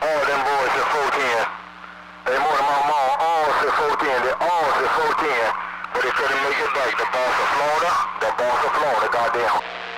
All them boys at 410. They more than my mom, all at 410. They all at 410. But they couldn't make it back. The boss of Florida, goddamn.